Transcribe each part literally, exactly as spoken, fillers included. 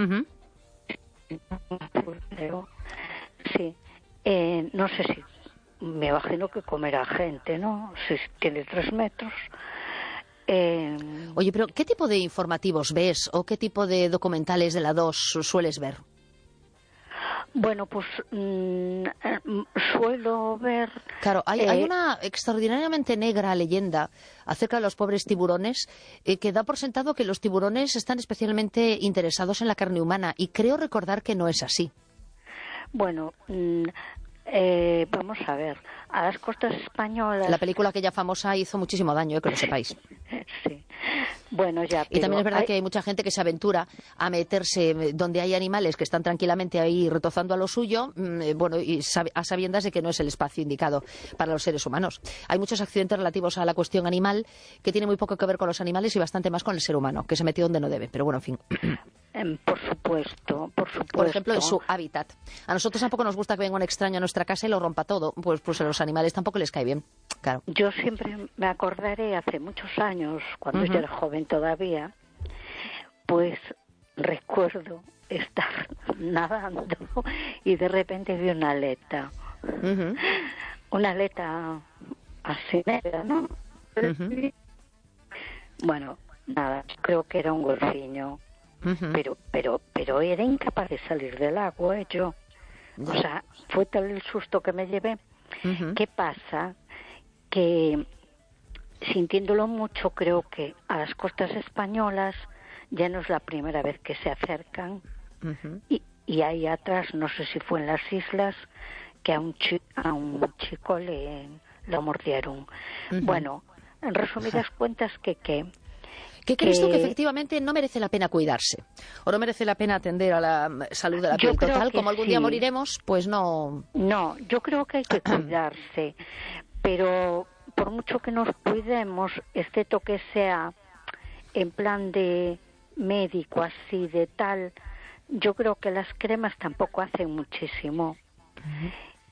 Uh-huh. Pero, sí, eh, no sé si, me imagino que comerá gente, ¿no? Si tiene tres metros. Eh, Oye, pero ¿qué tipo de informativos ves o qué tipo de documentales de la dos sueles ver? Bueno, pues mmm, suelo ver... Claro, hay, eh, hay una extraordinariamente negra leyenda acerca de los pobres tiburones eh, que da por sentado que los tiburones están especialmente interesados en la carne humana y creo recordar que no es así. Bueno, mmm, eh, vamos a ver, a las costas españolas... La película aquella famosa hizo muchísimo daño, eh, que lo sepáis. Sí, bueno, ya, Y también pero es verdad hay... que hay mucha gente que se aventura a meterse donde hay animales que están tranquilamente ahí retozando a lo suyo, mmm, bueno, y sab a sabiendas de que no es el espacio indicado para los seres humanos. Hay muchos accidentes relativos a la cuestión animal que tiene muy poco que ver con los animales y bastante más con el ser humano, que se metió donde no debe, pero bueno, en fin. Por supuesto, por supuesto. Por ejemplo, en su hábitat. A nosotros tampoco nos gusta que venga un extraño a nuestra casa y lo rompa todo, pues, pues a los animales tampoco les cae bien, claro. Yo siempre me acordaré, hace muchos años, cuando Uh-huh. yo era joven todavía, pues recuerdo estar nadando y de repente vi una aleta. Uh-huh. Una aleta así negra, ¿no? Uh-huh. Bueno, nada, creo que era un golfiño. Uh-huh. Pero, pero, pero era incapaz de salir del agua, ¿eh? Yo. O sea, fue tal el susto que me llevé. Uh-huh. ¿Qué pasa? Que sintiéndolo mucho, creo que a las costas españolas ya no es la primera vez que se acercan. Uh-huh. Y, y ahí atrás, no sé si fue en las islas, que a un, chi a un chico le lo mordieron. Uh-huh. Bueno, en resumidas cuentas, que... que ¿Qué crees tú que efectivamente no merece la pena cuidarse? ¿O no merece la pena atender a la salud de la piel? Total, como algún sí. día moriremos, pues no... No, yo creo que hay que cuidarse, pero por mucho que nos cuidemos, excepto que sea en plan de médico, así, de tal, yo creo que las cremas tampoco hacen muchísimo. Uh-huh.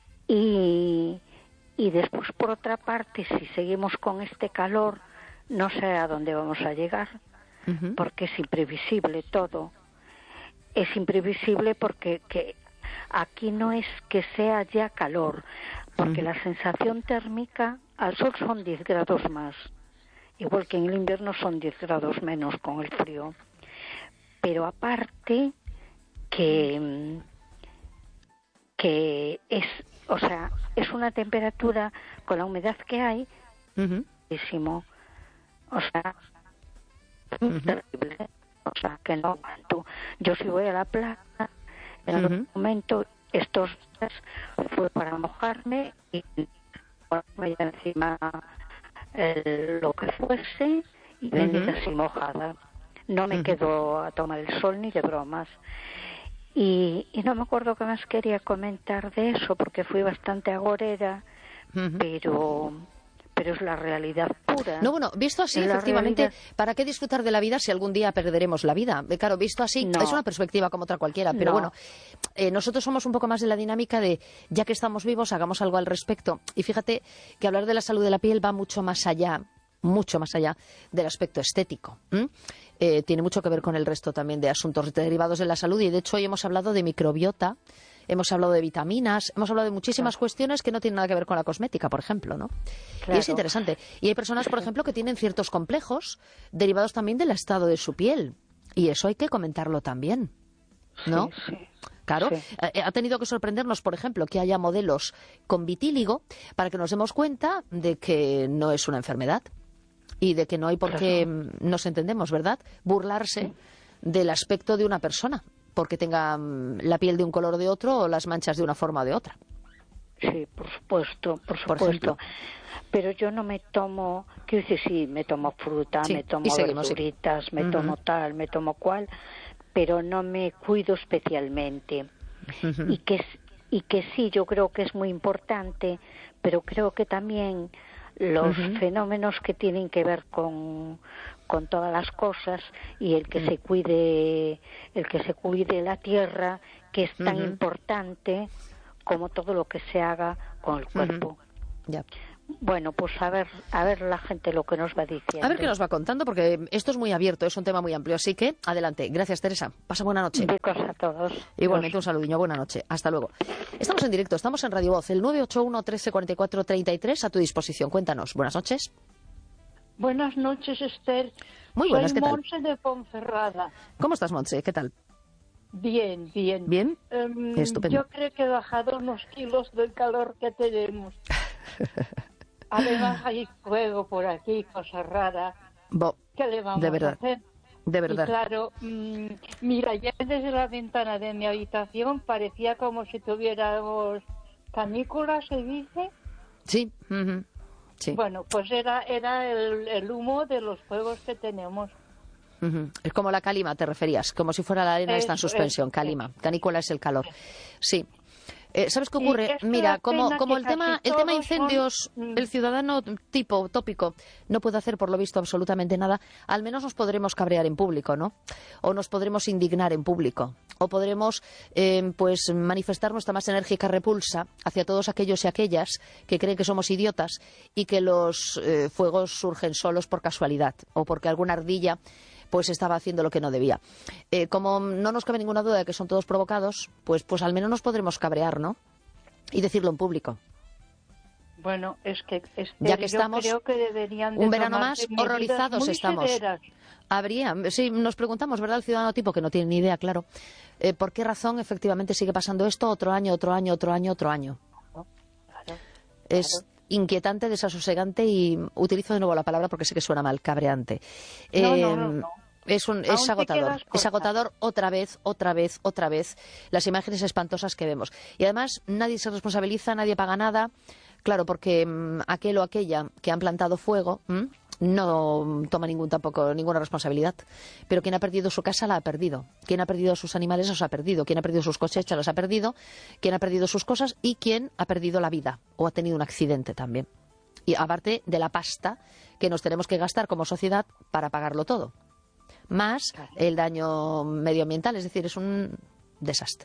y, y después, por otra parte, si seguimos con este calor, no sé a dónde vamos a llegar, uh-huh. porque es imprevisible todo. Es imprevisible porque que aquí no es que sea ya calor, porque uh-huh. la sensación térmica al sol son diez grados más, igual que en el invierno son diez grados menos con el frío. Pero aparte que, que es, o sea, es una temperatura con la humedad que hay, uh-huh. muchísimo. O sea, uh-huh. terrible. O sea, que no aguanto. Yo si voy a la playa, en algún uh-huh. momento, estos días fue para mojarme y ponerme encima el, lo que fuese y venir uh-huh. así mojada. No me uh-huh. quedo a tomar el sol ni de bromas. Y, y no me acuerdo qué más quería comentar de eso, porque fui bastante agorera, uh-huh. pero... pero es la realidad pura. No, bueno, visto así, efectivamente, realidad... ¿para qué disfrutar de la vida si algún día perderemos la vida? Claro, visto así, no. es una perspectiva como otra cualquiera, pero no. bueno, eh, nosotros somos un poco más de la dinámica de, ya que estamos vivos, hagamos algo al respecto. Y fíjate que hablar de la salud de la piel va mucho más allá, mucho más allá del aspecto estético. ¿Mm? Eh, tiene mucho que ver con el resto también de asuntos derivados de la salud, y de hecho hoy hemos hablado de microbiota, hemos hablado de vitaminas, hemos hablado de muchísimas claro. cuestiones que no tienen nada que ver con la cosmética, por ejemplo, ¿no? Claro. Y es interesante. Y hay personas, por ejemplo, que tienen ciertos complejos derivados también del estado de su piel. Y eso hay que comentarlo también, ¿no? Sí, sí. Claro, sí. ha tenido que sorprendernos, por ejemplo, que haya modelos con vitíligo para que nos demos cuenta de que no es una enfermedad y de que no hay por qué, claro. nos entendemos, ¿verdad?, burlarse sí. del aspecto de una persona porque tenga la piel de un color o de otro o las manchas de una forma o de otra. Sí, por supuesto, por supuesto. Por Pero yo no me tomo, quiero decir, sí, me tomo fruta, sí, me tomo verduritas, sí. me uh-huh. tomo tal, me tomo cual, pero no me cuido especialmente. Uh-huh. Y que y que sí, yo creo que es muy importante, pero creo que también los uh-huh. fenómenos que tienen que ver con con todas las cosas y el que uh-huh. se cuide el que se cuide la tierra, que es tan uh-huh. importante como todo lo que se haga con el cuerpo. Uh-huh. Yeah. Bueno, pues a ver, a ver la gente lo que nos va diciendo. A ver qué nos va contando, porque esto es muy abierto, es un tema muy amplio. Así que, adelante. Gracias, Teresa. Pasa buena noche. Becos a todos. Igualmente, un saludillo. Buena noche. Hasta luego. Estamos en directo, estamos en Radio Voz, el nueve ocho uno, trece, cuarenta y cuatro, treinta y tres, a tu disposición. Cuéntanos. Buenas noches. Buenas noches, Esther. Muy buenas, Soy ¿qué tal? Montse de Ponferrada. ¿Cómo estás, Montse? ¿Qué tal? Bien, bien. ¿Bien? Um, Estupendo. Yo creo que he bajado unos kilos del calor que tenemos. Además hay fuego por aquí, cosa rara. Bo, ¿Qué le vamos de verdad, a hacer? de verdad. Y claro, mmm, mira, ya desde la ventana de mi habitación parecía como si tuviéramos canículas, se dice. Sí, uh-huh. Sí. Bueno, pues era, era el, el humo de los fuegos que tenemos. Uh-huh. Es como la calima, te referías, como si fuera la arena esta en Eso, suspensión, eso, calima. Canícula es el calor. Sí. Eh, ¿Sabes qué ocurre? Y Mira, es como, una como pena el que tema, casi el tema todos incendios, son- el ciudadano tipo tópico no puede hacer por lo visto absolutamente nada, al menos nos podremos cabrear en público, ¿no? O nos podremos indignar en público, o podremos eh, pues manifestar nuestra más enérgica repulsa hacia todos aquellos y aquellas que creen que somos idiotas y que los eh, fuegos surgen solos por casualidad o porque alguna ardilla pues estaba haciendo lo que no debía. Eh, como no nos cabe ninguna duda de que son todos provocados, pues, pues al menos nos podremos cabrear, ¿no? Y decirlo en público. Bueno, es que Esther, Ya que yo estamos creo que deberían de un verano tomarse más, medidas horrorizados muy estamos. severas. Habría, sí, nos preguntamos, ¿verdad? El ciudadano tipo que no tiene ni idea, claro. Eh, ¿Por qué razón efectivamente sigue pasando esto otro año, otro año, otro año, otro año? Claro, claro. Es inquietante, desasosegante y utilizo de nuevo la palabra porque sé que suena mal, cabreante. No, Eh, no, no, no. Es, un, Aún es te agotador, quedas es corta. agotador otra vez, otra vez, otra vez, las imágenes espantosas que vemos. Y además nadie se responsabiliza, nadie paga nada, claro, porque mmm, aquel o aquella que han plantado fuego mmm, no toma ningún tampoco ninguna responsabilidad. Pero quien ha perdido su casa la ha perdido, quien ha perdido sus animales los ha perdido, quien ha perdido sus cosechas los ha perdido, quien ha perdido sus cosas y quien ha perdido la vida o ha tenido un accidente también. Y aparte de la pasta que nos tenemos que gastar como sociedad para pagarlo todo. Más el daño medioambiental, es decir, es un desastre.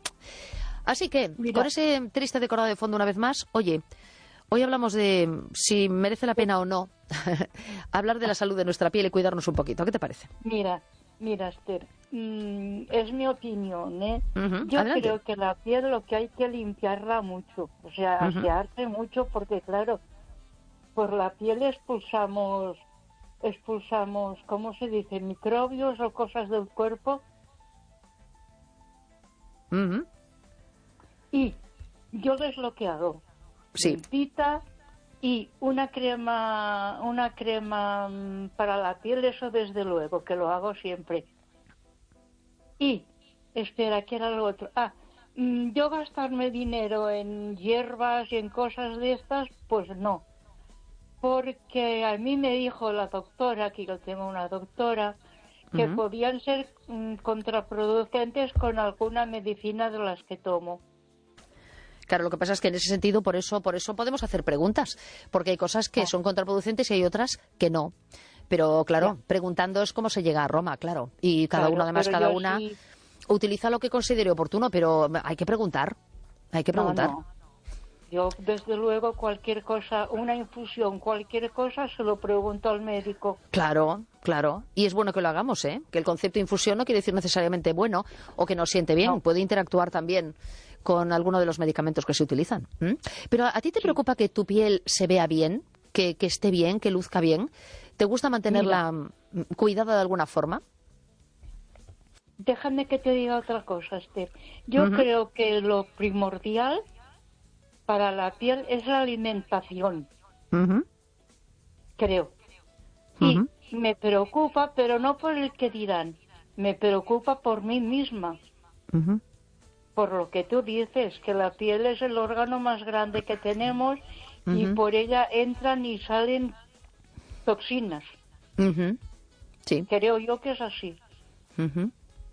Así que, Mira. con ese triste decorado de fondo una vez más, oye, hoy hablamos de si merece la pena o no hablar de la salud de nuestra piel y cuidarnos un poquito. ¿Qué te parece? Mira, mira, Esther, mm, es mi opinión, ¿eh? Ujú, Yo adelante. creo que la piel lo que hay que limpiarla mucho, o sea, Ujú. asearse mucho, porque claro, por la piel expulsamos, expulsamos, ¿cómo se dice? Microbios o cosas del cuerpo. Ujú. Y yo es lo que hago. Sí. Limpita y una crema, una crema mm, para la piel, eso desde luego, que lo hago siempre. Y, espera, ¿qué era lo otro? Ah, mm, yo gastarme dinero en hierbas y en cosas de estas, pues no. Porque a mí me dijo la doctora, que yo tengo una doctora, que Ujú. podían ser mm, contraproducentes con alguna medicina de las que tomo. Claro, lo que pasa es que en ese sentido, por eso, por eso podemos hacer preguntas, porque hay cosas que Ah. son contraproducentes y hay otras que no. Pero claro, Ya. preguntando es cómo se llega a Roma, claro. Y cada Claro, uno, además, pero cada yo una sí- utiliza lo que considere oportuno, pero hay que preguntar. Hay que No, preguntar. no. Yo, desde luego, cualquier cosa, una infusión, cualquier cosa, se lo pregunto al médico. Claro, claro. Y es bueno que lo hagamos, ¿eh? Que el concepto de infusión no quiere decir necesariamente bueno o que nos siente bien. No. Puede interactuar también con alguno de los medicamentos que se utilizan. ¿m? Pero ¿a ti te preocupa que tu piel se vea bien? Que, que esté bien, que luzca bien? ¿Te gusta mantenerla mm, cuidada de alguna forma? Déjame que te diga otra cosa, Esther. Yo Ujú. creo que lo primordial para la piel es la alimentación, Ujú, creo. Y ujú. me preocupa, pero no por el que dirán, me preocupa por mí misma. Ujú. Por lo que tú dices, que la piel es el órgano más grande que tenemos y Ujú. por ella entran y salen toxinas. Ujú. Sí. Creo yo que es así. Ujú.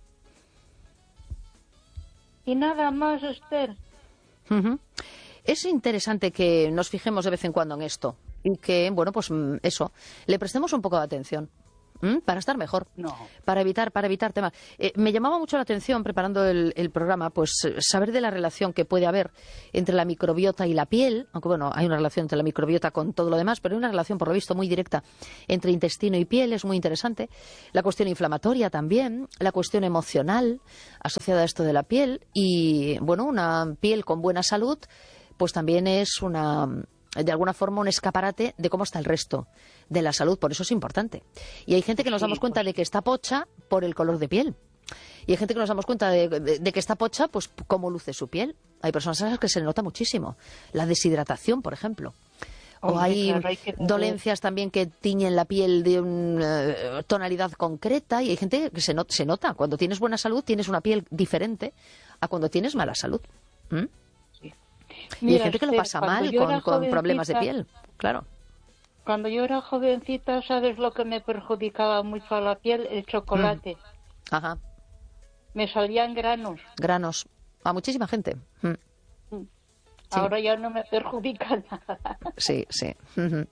Y nada más, Esther. Ujú. Es interesante que nos fijemos de vez en cuando en esto y que, bueno, pues mm, eso, le prestemos un poco de atención. ¿Mm? Para estar mejor, No. para evitar para evitar temas. Eh, me llamaba mucho la atención, preparando el, el programa, pues saber de la relación que puede haber entre la microbiota y la piel, aunque bueno, hay una relación entre la microbiota con todo lo demás, pero hay una relación, por lo visto, muy directa entre intestino y piel, es muy interesante. La cuestión inflamatoria también, la cuestión emocional asociada a esto de la piel y, bueno, una piel con buena salud, pues también es una... de alguna forma un escaparate de cómo está el resto de la salud, por eso es importante. Y hay gente que nos Sí, damos cuenta pues... de que está pocha por el color de piel. Y hay gente que nos damos cuenta de, de, de que está pocha, pues cómo luce su piel. Hay personas a las que se le nota muchísimo. La deshidratación, por ejemplo. O Hombre, hay, claro, hay que tener... dolencias también que tiñen la piel de una uh, tonalidad concreta y hay gente que se, not se nota. Cuando tienes buena salud tienes una piel diferente a cuando tienes mala salud. ¿Mm? Mira, y hay gente que lo Esther, pasa mal con, con jovencita, problemas de piel, claro. Cuando yo era jovencita, ¿sabes lo que me perjudicaba mucho a la piel? El chocolate. Mm. Ajá. Me salían granos. Granos. A muchísima gente. Mm. Sí. Sí. Ahora ya no me perjudica nada. Sí, sí. Uh-huh.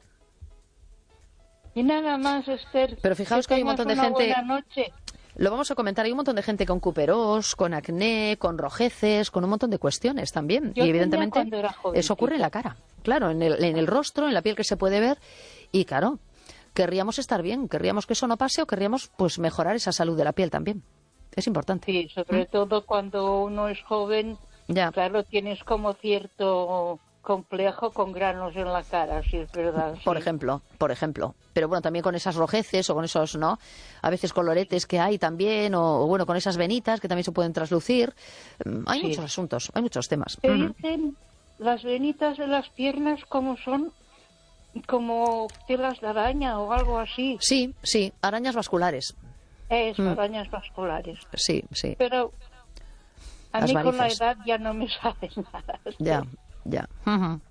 Y nada más, Esther. Pero fijaos que, que hay un montón de una gente... Buena noche. Lo vamos a comentar. Hay un montón de gente con cuperós, con acné, con rojeces, con un montón de cuestiones también. Yo y evidentemente eso ocurre en la cara. Claro, en el, en el rostro, en la piel que se puede ver. Y claro, querríamos estar bien, querríamos que eso no pase o querríamos pues mejorar esa salud de la piel también. Es importante. Sí, sobre ¿Mm? todo cuando uno es joven, ya. Claro, tienes como cierto complejo con granos en la cara, si es verdad. Por sí. ejemplo, por ejemplo. Pero bueno, también con esas rojeces o con esos, ¿no? A veces coloretes que hay también, o, o bueno, con esas venitas que también se pueden traslucir. Hay sí. muchos asuntos, hay muchos temas. Te uh-huh. dicen las venitas de las piernas como son, como telas de araña o algo así. Sí, sí, arañas vasculares. Es, mm. arañas vasculares. Sí, sí. Pero a las mí varices. Con la edad ya no me sabe nada. Ya. Ya. Uh-huh.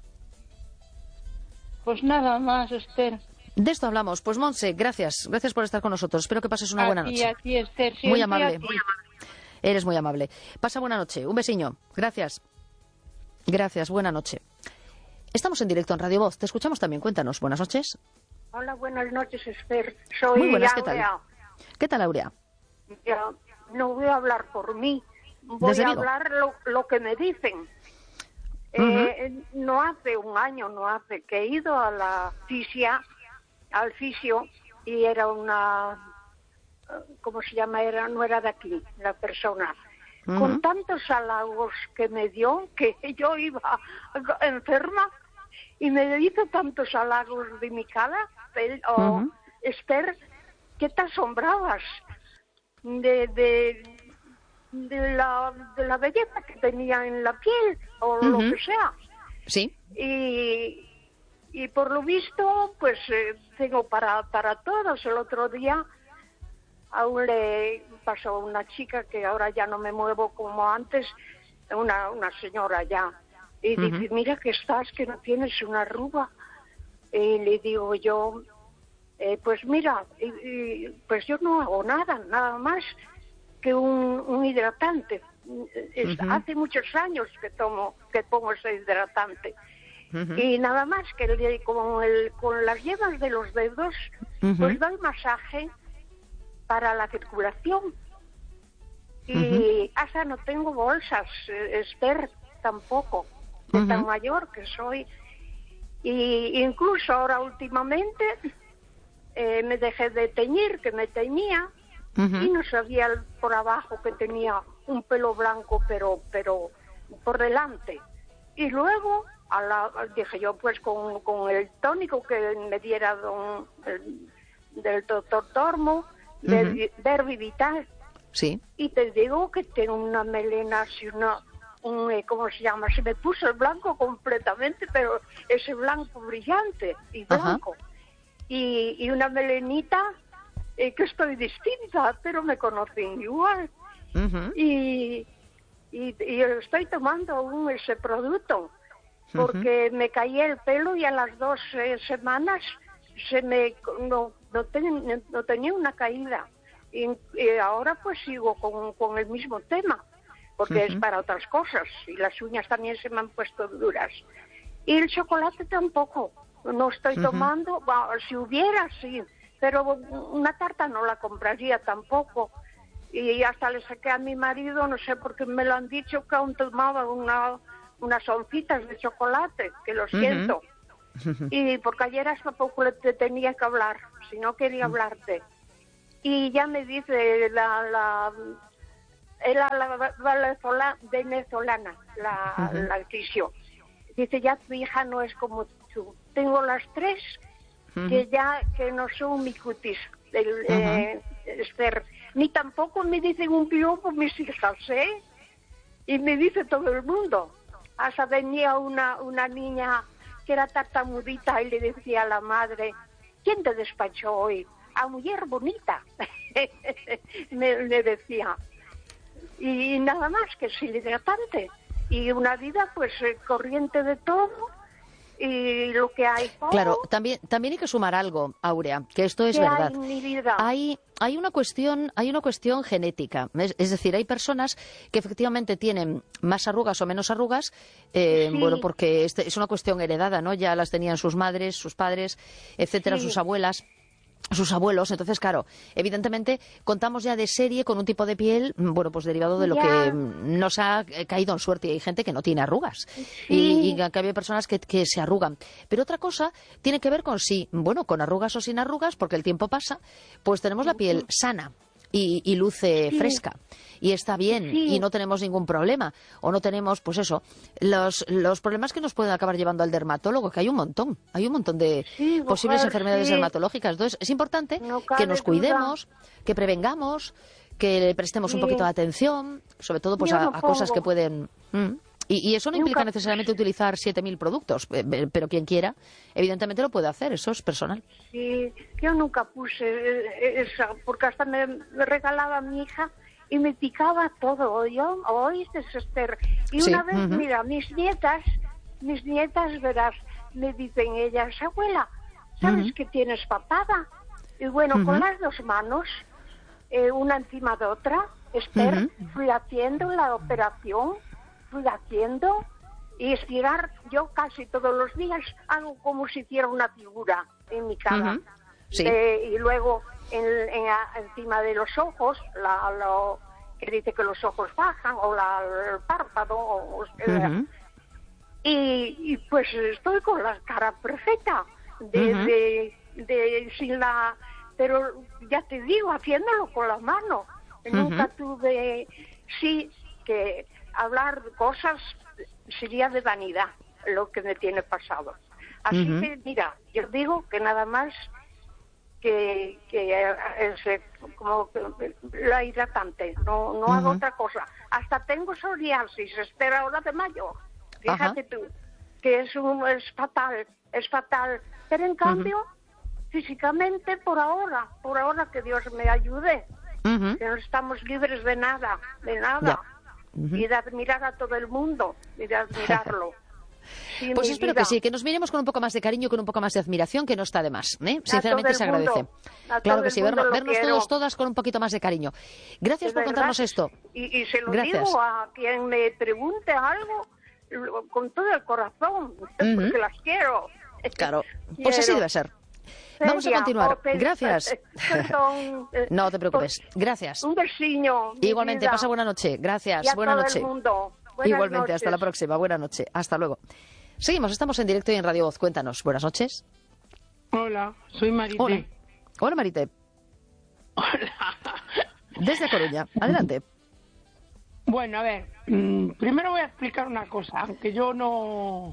Pues nada más, Esther. De esto hablamos. Pues Montse, gracias. Gracias por estar con nosotros. Espero que pases una a buena ti, noche. A ti, Esther. Muy amable. Muy amable. Eres muy amable. Pasa buena noche. Un besiño. Gracias. Gracias. Buena noche. Estamos en directo en Radio Voz. Te escuchamos también. Cuéntanos. Buenas noches. Hola, buenas noches, Esther. Soy muy buenas. Aurea. ¿Qué tal? ¿Qué tal, Aurea? Ya, no voy a hablar por mí. Voy Desde a Vigo. hablar lo, lo que me dicen. Uh-huh. Eh, no hace un año, no hace, que he ido a la fisia, al fisio, y era una, ¿cómo se llama? Era, no era de aquí, la persona. Uh-huh. Con tantos halagos que me dio, que yo iba enferma, y me hizo tantos halagos de mi cara, o oh, uh-huh. Esther, que te asombrabas de... de de la, de la belleza que tenía en la piel o uh-huh. lo que sea. Sí. Y, y por lo visto, pues eh, tengo para, para todos. El otro día aún le pasó una chica que ahora ya no me muevo como antes, una, una señora ya. Y uh-huh. dice, mira que estás, que no tienes una arruga. Y le digo yo, eh, pues mira, y, y, pues yo no hago nada, nada más que un, un hidratante. Es, uh-huh. Hace muchos años que tomo, que pongo ese hidratante. Uh-huh. Y nada más que el, con, el, con las yemas de los dedos, uh-huh. pues doy masaje para la circulación. Y uh-huh. hasta no tengo bolsas, Esther, tampoco, de uh-huh. tan mayor que soy. Y incluso ahora últimamente eh, me dejé de teñir, que me teñía. Uh-huh. Y no sabía por abajo que tenía un pelo blanco, pero pero por delante. Y luego a la, dije yo, pues con, con el tónico que me diera don, el, del doctor Tormo, uh-huh. de Verbi Vital. Sí. Y te digo que tengo una melena así, una, un, ¿cómo se llama? Se me puso el blanco completamente, pero ese blanco brillante y blanco. Uh-huh. Y, y una melenita... Eh, que estoy distinta, pero me conocen igual. Uh-huh. Y, y, y estoy tomando aún ese producto, porque uh-huh. me caí el pelo y a las dos eh, semanas se me no, no, ten, no tenía una caída. Y, y ahora pues sigo con, con el mismo tema, porque uh-huh. es para otras cosas. Y las uñas también se me han puesto duras. Y el chocolate tampoco. No estoy uh-huh. tomando, bueno, si hubiera, sí. pero una tarta no la compraría tampoco. Y hasta le saqué a mi marido, no sé por qué me lo han dicho, que aún tomaba una, unas oncitas de chocolate, que lo siento. Uh-huh. Y porque ayer hasta poco le te tenía que hablar, si no quería hablarte. Y ya me dice la la la, la, la venezolana, la, uh-huh. la Tisio, dice, ya tu hija no es como tú. Tengo las tres uh-huh. que ya que no son mi cutis, el, uh-huh. eh, Esther. Ni tampoco me dicen un piropo mis hijas, ¿eh? Y me dice todo el mundo. Hasta venía una, una niña que era tartamudita y le decía a la madre, ¿quién te despachó hoy? A mujer bonita, me, me decía. Y nada más que es hidratante. Y una vida, pues, corriente de todo. Y lo que hay todo. Claro, también también hay que sumar algo, Áurea, que esto es verdad. Hay, mi vida? Hay hay una cuestión hay una cuestión genética, es, es decir, hay personas que efectivamente tienen más arrugas o menos arrugas, eh, sí. bueno, porque este, es una cuestión heredada, ¿no? Ya las tenían sus madres, sus padres, etcétera, sí. sus abuelas, sus abuelos. Entonces, claro, evidentemente contamos ya de serie con un tipo de piel, bueno, pues derivado de lo ya. que nos ha caído en suerte. Y hay gente que no tiene arrugas sí. y, y que hay personas que, que se arrugan. Pero otra cosa tiene que ver con si, bueno, con arrugas o sin arrugas, porque el tiempo pasa, pues tenemos la piel sana y, y luce sí. fresca y está bien sí. y no tenemos ningún problema, o no tenemos, pues eso, los, los problemas que nos pueden acabar llevando al dermatólogo, que hay un montón, hay un montón de sí, posibles mujer, enfermedades sí. dermatológicas. Entonces es importante no que nos cuidemos, duda. que prevengamos, que le prestemos sí. un poquito de atención, sobre todo pues a, no a cosas que pueden... ¿Mm? Y, y eso no implica Nunca... necesariamente utilizar siete mil productos, pero quien quiera, evidentemente lo puede hacer, eso es personal. Sí, yo nunca puse esa, porque hasta me, me regalaba mi hija y me picaba todo, yo, oíste, Esther. Y sí. una vez, uh-huh. mira, mis nietas, mis nietas, verás, me dicen ellas, abuela, ¿sabes uh-huh. que tienes papada? Y bueno, uh-huh. con las dos manos, eh, una encima de otra, Esther, uh-huh. fui haciendo la operación, fui haciendo y estirar, yo casi todos los días hago como si hiciera una figura en mi cara. Uh-huh. Sí. Eh, y luego en, en, encima de los ojos, la, lo, que dice que los ojos bajan, o la, el párpado, o, uh-huh. y, y pues estoy con la cara perfecta, de, uh-huh. de, de, sin la, pero ya te digo, haciéndolo con la mano. Uh-huh. Nunca tuve, sí, que hablar de cosas sería de vanidad lo que me tiene pasado. Así uh-huh. que, mira, yo digo que nada más que, que es como la hidratante, no, no uh-huh. hago otra cosa. Hasta tengo psoriasis, espera ahora de mayo. Fíjate uh-huh. tú, que es, un, es fatal, es fatal. Pero en cambio, uh-huh. físicamente, por ahora, por ahora que Dios me ayude, uh-huh. que no estamos libres de nada, de nada. Yeah. Uh-huh. Y de admirar a todo el mundo, y de admirarlo. Sí, pues espero vida. que sí, que nos miremos con un poco más de cariño, con un poco más de admiración, que no está de más, ¿eh? Sinceramente se agradece. Claro que sí, vernos, vernos todos, todas con un poquito más de cariño. Gracias de por verdad. contarnos esto. Y, y se lo Gracias. digo a quien me pregunte algo, con todo el corazón, uh-huh. porque las quiero. Claro, pues quiero. así debe ser. Vamos a continuar. Gracias. Perdón, no te preocupes. Gracias. Un besiño. Igualmente, vida. pasa buena noche. Gracias. Y a buena todo noche. El mundo. Igualmente, noches. hasta la próxima. Buena noche. Hasta luego. Seguimos, estamos en directo y en Radio Voz. Cuéntanos. Buenas noches. Hola, soy Marité. Hola, Hola Marité. Hola. Desde Coruña. Adelante. Bueno, a ver. Mmm, primero voy a explicar una cosa. Aunque yo no...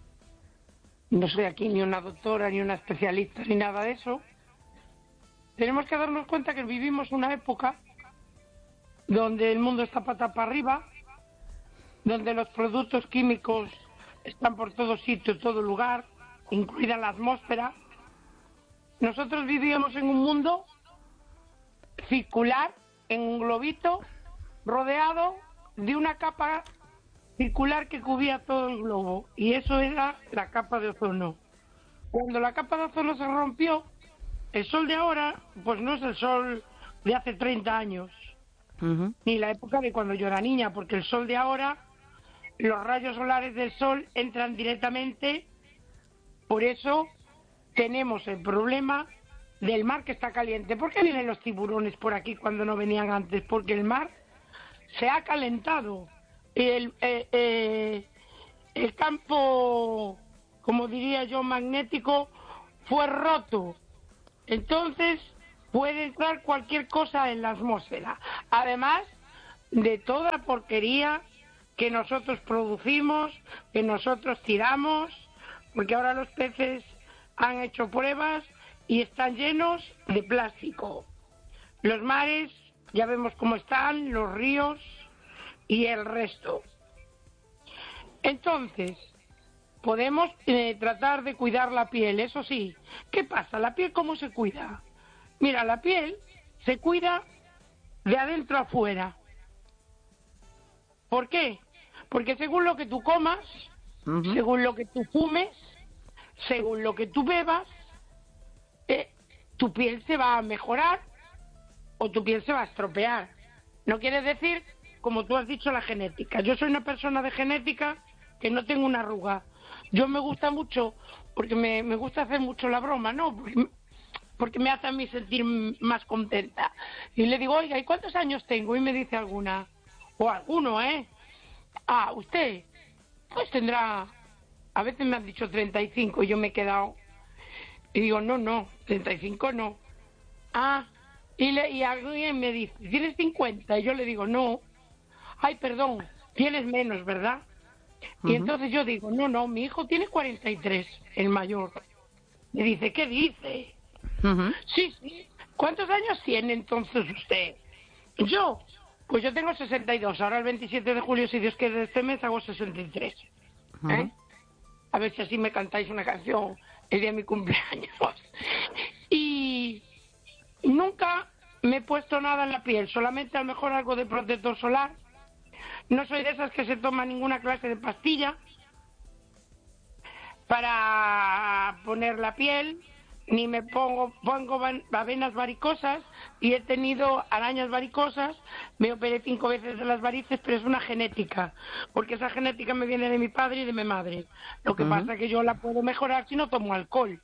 No soy aquí ni una doctora, ni una especialista, ni nada de eso. Tenemos que darnos cuenta que vivimos una época donde el mundo está pata para arriba, donde los productos químicos están por todo sitio, todo lugar, incluida la atmósfera. Nosotros vivíamos en un mundo circular, en un globito, rodeado de una capa circular que cubría todo el globo, y eso era la capa de ozono. Cuando la capa de ozono se rompió, el sol de ahora, pues no es el sol de hace treinta años, uh-huh. ni la época de cuando yo era niña, porque el sol de ahora, los rayos solares del sol entran directamente, por eso tenemos el problema del mar que está caliente. ¿Por qué vienen los tiburones por aquí cuando no venían antes? Porque el mar se ha calentado. El, eh, eh, el campo, como diría yo, magnético, fue roto. Entonces puede entrar cualquier cosa en la atmósfera. Además de toda la porquería que nosotros producimos, que nosotros tiramos, porque ahora los peces han hecho pruebas y están llenos de plástico. Los mares, ya vemos cómo están, los ríos y el resto. Entonces, podemos eh, tratar de cuidar la piel, eso sí. ¿Qué pasa? ¿La piel cómo se cuida? Mira, la piel se cuida de adentro a afuera. ¿Por qué? Porque según lo que tú comas, uh-huh. según lo que tú fumes, según lo que tú bebas, eh, tu piel se va a mejorar o tu piel se va a estropear. No quiere decir, como tú has dicho, la genética. Yo soy una persona de genética que no tengo una arruga. Yo me gusta mucho, porque me, me gusta hacer mucho la broma, ¿no? Porque, porque me hace a mí sentir más contenta. Y le digo, oiga, ¿y cuántos años tengo? Y me dice alguna, o alguno, ¿eh? Ah, usted, pues tendrá, a veces me han dicho treinta y cinco y yo me he quedado, y digo, no, no, treinta y cinco no. Ah, y, le, y alguien me dice, ¿tienes cincuenta? Y yo le digo, no. Ay, perdón, tienes menos, ¿verdad? Uh-huh. Y entonces yo digo, no, no, mi hijo tiene cuarenta y tres, el mayor. Me dice, ¿qué dice? Uh-huh. Sí, sí. ¿Cuántos años tiene entonces usted? Yo, pues yo tengo sesenta y dos. Ahora el veintisiete de julio, si Dios quiere, de este mes hago sesenta y tres. Uh-huh. ¿Eh? A ver si así me cantáis una canción el día de mi cumpleaños. Y nunca me he puesto nada en la piel, solamente a lo mejor algo de protector solar. No soy de esas que se toma ninguna clase de pastilla para poner la piel, ni me pongo, pongo venas varicosas, y he tenido arañas varicosas, me operé cinco veces de las varices, pero es una genética, porque esa genética me viene de mi padre y de mi madre. Lo que uh-huh. pasa es que yo la puedo mejorar si no tomo alcohol,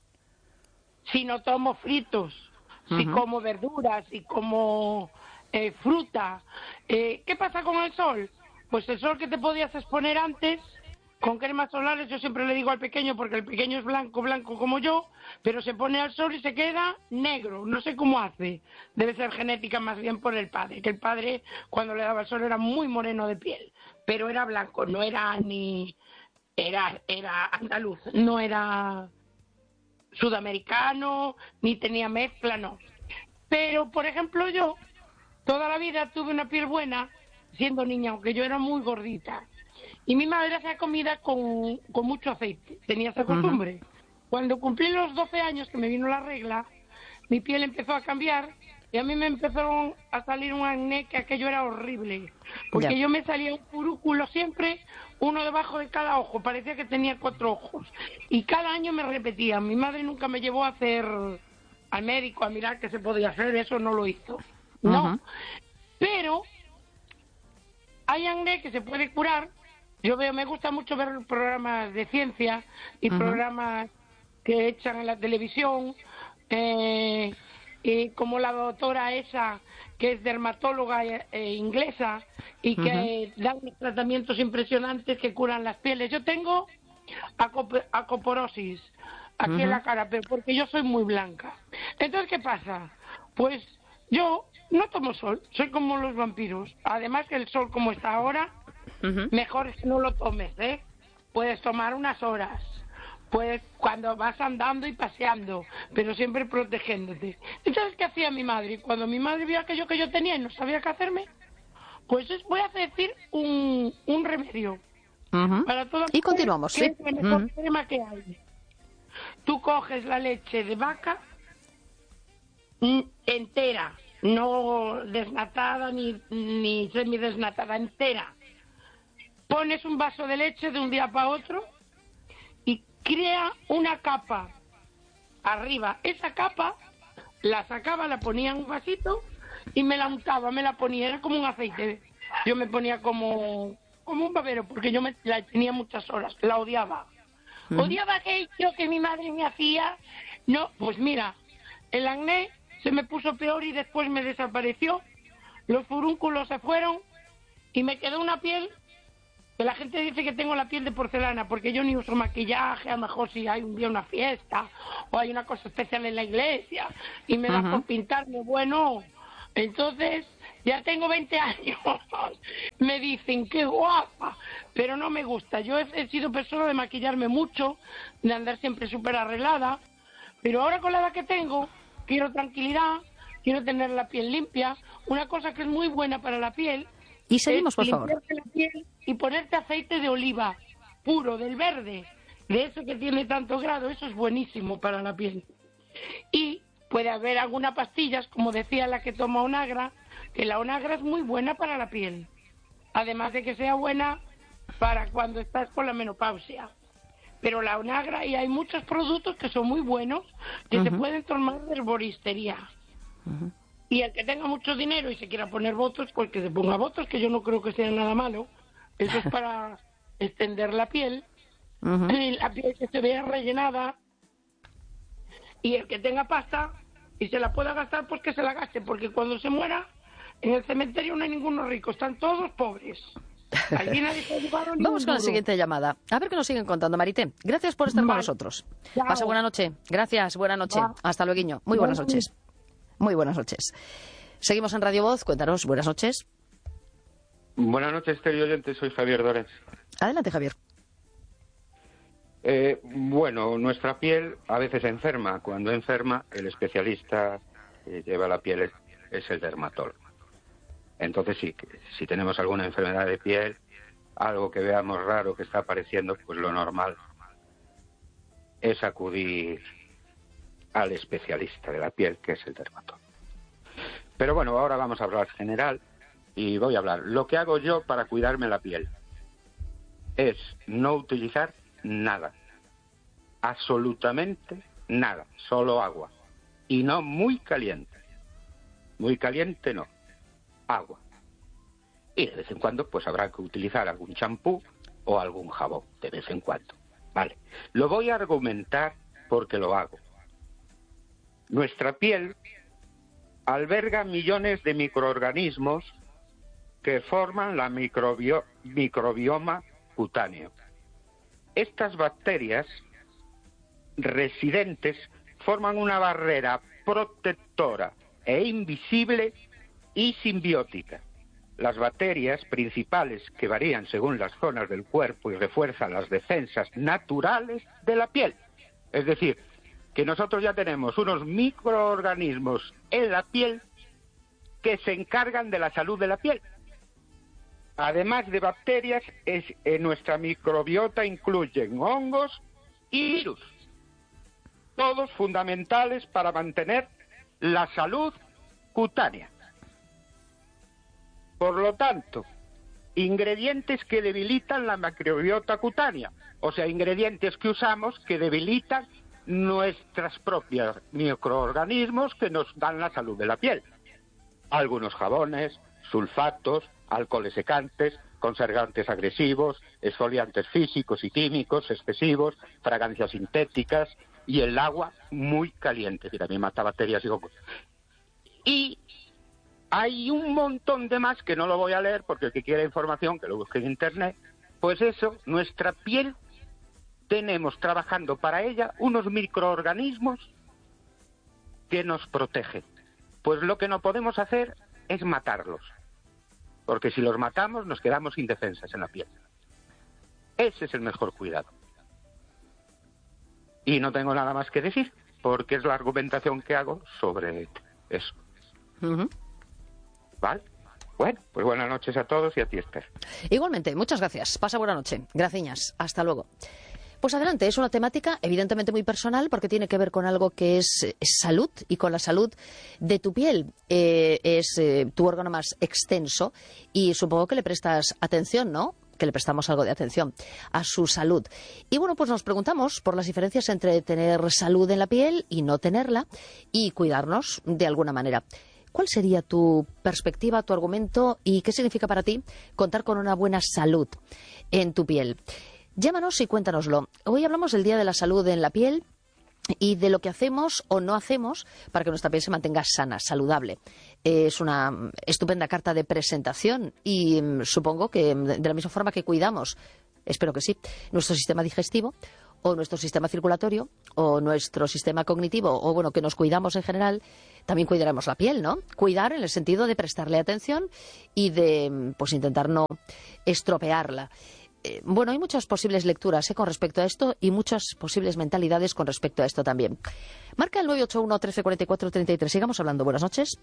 si no tomo fritos, uh-huh. si como verduras, si como eh, fruta. Eh, ¿Qué pasa con el sol? Pues el sol que te podías exponer antes con cremas solares, yo siempre le digo al pequeño, porque el pequeño es blanco, blanco como yo, pero se pone al sol y se queda negro, no sé cómo hace. Debe ser genética más bien por el padre, que el padre cuando le daba el sol era muy moreno de piel, pero era blanco, no era ni... era, era andaluz, no era sudamericano, ni tenía mezcla, no. Pero, por ejemplo, yo toda la vida tuve una piel buena siendo niña, aunque yo era muy gordita. Y mi madre hacía comida con, con mucho aceite, tenía esa costumbre. Uh-huh. Cuando cumplí los doce años, que me vino la regla, mi piel empezó a cambiar y a mí me empezaron a salir un acné que aquello era horrible. Porque yeah. yo me salía un furúnculo siempre, uno debajo de cada ojo, parecía que tenía cuatro ojos. Y cada año me repetía, mi madre nunca me llevó a hacer al médico, a mirar qué se podía hacer, eso no lo hizo. No, uh-huh. pero hay acné que se puede curar. Yo veo, me gusta mucho ver programas de ciencia y uh-huh. programas que echan en la televisión, eh, y como la doctora esa, que es dermatóloga eh, inglesa, y que uh-huh. dan tratamientos impresionantes que curan las pieles. Yo tengo acop- acoporosis aquí uh-huh. en la cara, pero porque yo soy muy blanca. Entonces, ¿qué pasa? Pues yo no tomo sol, soy como los vampiros. Además que el sol como está ahora, uh-huh. mejor es que no lo tomes, ¿eh? Puedes tomar unas horas, puedes cuando vas andando y paseando, pero siempre protegiéndote. Entonces, ¿qué hacía mi madre? Cuando mi madre vio aquello que yo tenía y no sabía qué hacerme, pues es, voy a decir un, un remedio. Uh-huh. Para toda y continuamos, que sí. es la mejor Uh-huh. crema que hay. Tú coges la leche de vaca entera, no desnatada ni, ni semidesnatada, entera. Pones un vaso de leche de un día para otro y crea una capa arriba. Esa capa la sacaba, la ponía en un vasito y me la untaba, me la ponía, era como un aceite. Yo me ponía como, como un babero porque yo me, la tenía muchas horas, la odiaba. Uh-huh. Odiaba aquello que mi madre me hacía. No, pues mira, el acné se me puso peor y después me desapareció. Los furúnculos se fueron y me quedó una piel que la gente dice que tengo la piel de porcelana porque yo ni uso maquillaje. A lo mejor si hay un día una fiesta o hay una cosa especial en la iglesia y me da uh-huh. por pintarme, bueno, entonces ya tengo veinte años. Me dicen qué guapa, pero no me gusta. Yo he, he sido persona de maquillarme mucho, de andar siempre súper arreglada, pero ahora con la edad que tengo quiero tranquilidad, quiero tener la piel limpia. Una cosa que es muy buena para la piel y seguimos, es por favor, limpiarte la piel y ponerte aceite de oliva puro, del verde, de eso que tiene tanto grado. Eso es buenísimo para la piel. Y puede haber algunas pastillas, como decía la que toma Onagra, que la Onagra es muy buena para la piel, además de que sea buena para cuando estás con la menopausia. Pero la Onagra, y hay muchos productos que son muy buenos, que uh-huh. se pueden tomar de herboristería. Uh-huh. Y el que tenga mucho dinero y se quiera poner botox, pues que se ponga botox, que yo no creo que sea nada malo. Eso es para extender la piel, uh-huh. la piel que se vea rellenada. Y el que tenga pasta y se la pueda gastar, pues que se la gaste, porque cuando se muera, en el cementerio no hay ninguno rico, están todos pobres. Vamos con la siguiente llamada. A ver qué nos siguen contando, Marité. Gracias por estar vale. con nosotros. Chao. Pasa buena noche. Gracias, buena noche. Chao. Hasta luego. Muy buenas noches. Muy buenas noches. Seguimos en Radio Voz. Cuéntanos, buenas noches. Buenas noches, querido oyente. Soy Javier Dores. Adelante, Javier. Eh, bueno, nuestra piel a veces enferma. Cuando enferma, el especialista que lleva la piel es, es el dermatólogo. Entonces, sí, si tenemos alguna enfermedad de piel, algo que veamos raro que está apareciendo, pues lo normal es acudir al especialista de la piel, que es el dermatólogo. Pero bueno, ahora vamos a hablar general y voy a hablar. Lo que hago yo para cuidarme la piel es no utilizar nada, absolutamente nada, solo agua. Y no muy caliente, muy caliente no. Agua. Y de vez en cuando pues habrá que utilizar algún champú o algún jabón, de vez en cuando. Vale. Lo voy a argumentar porque lo hago. Nuestra piel alberga millones de microorganismos que forman la microbio- microbioma cutáneo. Estas bacterias residentes forman una barrera protectora e invisible y simbiótica. Las bacterias principales que varían según las zonas del cuerpo y refuerzan las defensas naturales de la piel. Es decir, que nosotros ya tenemos unos microorganismos en la piel que se encargan de la salud de la piel. Además de bacterias, es, en nuestra microbiota incluyen hongos y virus, todos fundamentales para mantener la salud cutánea. Por lo tanto, ingredientes que debilitan la microbiota cutánea, o sea, ingredientes que usamos que debilitan nuestras propias microorganismos que nos dan la salud de la piel. Algunos jabones, sulfatos, alcoholes secantes, conservantes agresivos, exfoliantes físicos y químicos excesivos, fragancias sintéticas y el agua muy caliente, que también mata bacterias y hongos. Y hay un montón de más que no lo voy a leer porque el que quiera información que lo busque en internet. Pues eso, nuestra piel, tenemos trabajando para ella unos microorganismos que nos protegen. Pues lo que no podemos hacer es matarlos, porque si los matamos nos quedamos indefensas en la piel. Ese es el mejor cuidado. Y no tengo nada más que decir, porque es la argumentación que hago sobre eso. Uh-huh. ¿Vale? Bueno, pues buenas noches a todos y a ti, Esther. Igualmente, muchas gracias. Pasa buena noche. Gracias. Hasta luego. Pues adelante, es una temática evidentemente muy personal porque tiene que ver con algo que es, es salud y con la salud de tu piel. Eh, es eh, tu órgano más extenso y supongo que le prestas atención, ¿no? Que le prestamos algo de atención a su salud. Y bueno, pues nos preguntamos por las diferencias entre tener salud en la piel y no tenerla y cuidarnos de alguna manera. ¿Cuál sería tu perspectiva, tu argumento y qué significa para ti contar con una buena salud en tu piel? Llámanos y cuéntanoslo. Hoy hablamos del Día de la Salud en la Piel y de lo que hacemos o no hacemos para que nuestra piel se mantenga sana, saludable. Eh, es una estupenda carta de presentación y mm, supongo que mm, de la misma forma que cuidamos, espero que sí, nuestro sistema digestivo o nuestro sistema circulatorio o nuestro sistema cognitivo, o bueno, que nos cuidamos en general, también cuidaremos la piel, ¿no? Cuidar en el sentido de prestarle atención y de, pues, intentar no estropearla. Eh, bueno, hay muchas posibles lecturas ¿eh? con respecto a esto y muchas posibles mentalidades con respecto a esto también. Marca el nueve ocho uno, trece cuarenta y cuatro, treinta y tres. Sigamos hablando. Buenas noches.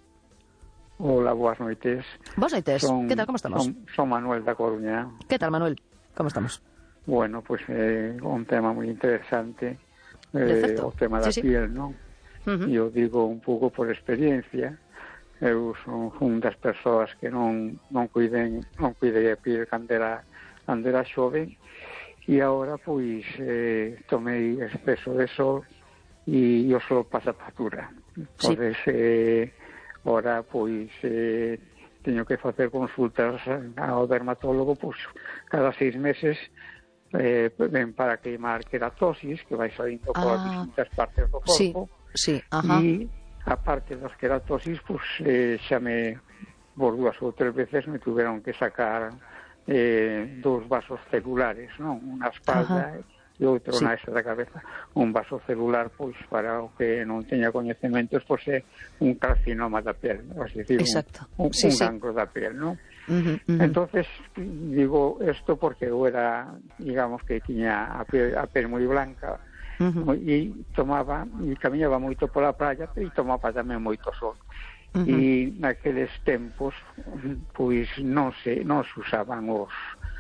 Hola, buenas noites. Buenas noites. Son, ¿Qué tal? ¿Cómo estamos? Son, son Manuel da Coruña. ¿Qué tal, Manuel? ¿Cómo estamos? Bueno, pues eh, un tema moi interesante, eh, o tema da sí, sí. piel, non? Uh-huh. Eu digo un pouco por experiencia, eu son un das persoas que non non cuiden, non cuidei a piel cando era, cando era xoven, e agora, pois, eh, tomei exceso de sol e o sol pasa factura. Entonces, sí. eh, agora, pois, eh, teño que facer consultas ao dermatólogo, pois, cada seis meses, Eh, ven para queimar queratosis que vai salindo por ah, distintas partes do corpo, sí, sí, ajá. E a parte das queratosis pues, eh, xa me por dúas ou tres veces me tuveron que sacar eh, dous vasos celulares, non? Unha espalda ajá. E outro sí. na esa da cabeza. Un vaso celular, pois, para o que non teña coñecementos, pois é un carcinoma da piel, es decir, exacto. un, un, sí, un sí. cancro da piel, non? Uh-huh, uh-huh. Entonces digo esto porque eu era, digamos que tiña a piel, a piel moi blanca uh-huh. e tomaba e camiñaba moito pola praia e tomaba tamén moito sol uh-huh. e naqueles tempos pois non se non se usaban os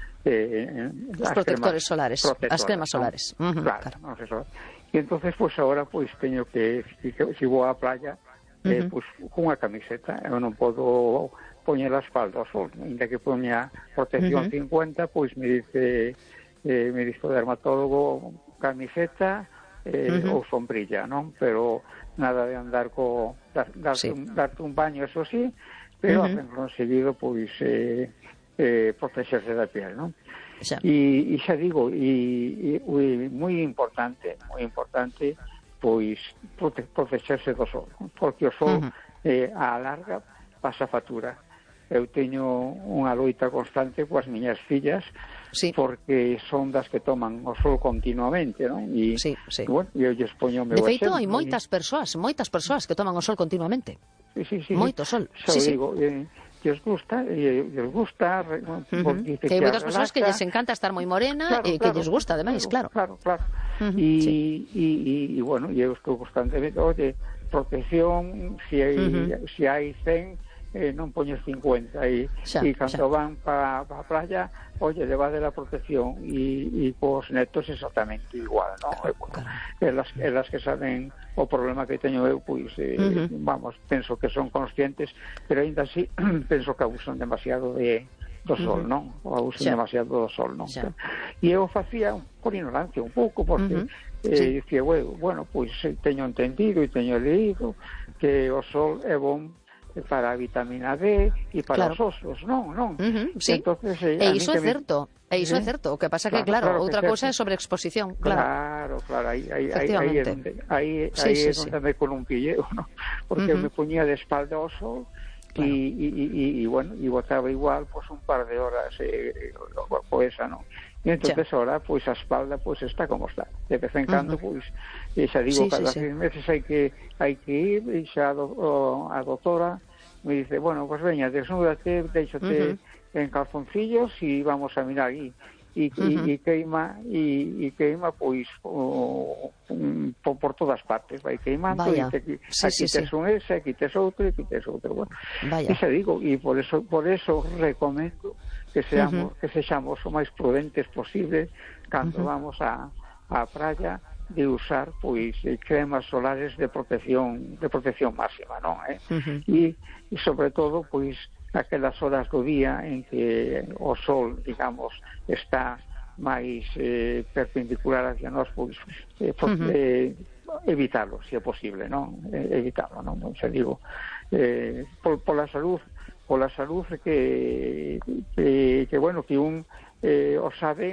eh, os protectores solares, as cremas solares, ¿no? uh-huh, claro, claro. Non se so. E entonces pois agora pois teño que se si vou á praia eh, uh-huh. pois cunha camiseta, eu non podo poñer a espalda ao sol, ainda que poña protección uh-huh. cincuenta, pois me dice eh, me dice o dermatólogo camiseta eh, uh-huh. ou sombrilla, non? Pero nada de andar co dar, darte, sí. un, darte un baño, eso sí, pero uh-huh. a conseguido pois eh, eh, protexerse da piel, non? Xa. E, e xa digo, e, e moi importante, moi importante pois prote, protexerse do sol, porque o sol uh-huh. eh, a larga pasa factura. Eu teño unha loita constante coas miñas fillas sí. porque son das que toman o sol continuamente, non? E, sí, sí. bueno, eu lles poño o meu de feito, exemplo, hai moitas e... persoas, moitas persoas que toman o sol continuamente. Sí, sí, sí. Moito sol. Xa sí, digo, sí. eh, que os gusta, e eh, os gusta, uh-huh. porque que hai moitas persoas que lles encanta estar moi morena e claro, eh, que claro, lles gusta, ademais, claro. Claro, claro. Uh-huh. E, sí. e, e, e, bueno, e eu estou constantemente, oye, protección, si hai, uh-huh. si hai cen, eh, non poñes cincuenta e, xa, e cando xa. van para pa a playa, oye, levade a protección e, e cos netos exactamente igual, non? Claro, claro. Elas, elas que saben o problema que teño eu, pois, eh, uh-huh. vamos, penso que son conscientes, pero ainda así penso que abusan demasiado de do sol, uh-huh. non? O abusan xa. demasiado do sol, non? Xa. E eu facía por ignorancia un pouco, porque uh-huh. eh, sí. dicía, bueno, pois teño entendido e teño leído que o sol é bom para a vitamina D e para claro. os osos, non, non. Uh-huh, sí. Entonces, eh, e iso é me... certo, e iso é ¿Eh? certo. O que pasa claro, que, claro, claro outra que cousa é sobreexposición, claro. Claro, claro, aí, aí, aí, aí é onde, aí, sí, aí sí, é onde sí. me columpilleo, ¿no? Porque uh-huh. eu me poñía de espalda ao sol claro. e, e, e, e, bueno, e botaba igual pues, un par de horas eh, o esa, non? E entonces sí. ahora, pois, pues, a espalda pois pues, está como está. De vez en cando, uh-huh. pois, pues, xa digo, sí, cada sí, seis sí. meses hai que hai que ir, e xa a, do, o, a doutora me dice, bueno, pues veña, desnúdate, déixate uh-huh. en calzoncillos e vamos a mirar e e, uh-huh. e, e queima e, e queima pois o, um, por, por todas partes, vai queimando e te, sí, aquí sí, tes sí. un ese, aquí tes outro e aquí tes outro, bueno. Vaya. E xa digo, e por eso por eso recomendo que seamos uh-huh. que sexamos o máis prudentes posible cando uh-huh. vamos a a praia, de usar pois cremas solares de protección de protección máxima, non, eh? Uh-huh. E, e sobre todo pois aquelas horas do día en que o sol, digamos, está máis eh, perpendicular hacia nós, pois eh, uh-huh. eh, evitalo, se é posible, non? Eh, evitalo, non? Non se digo eh, por, pola salud pola salud que, que, que bueno, que un eh, o sabe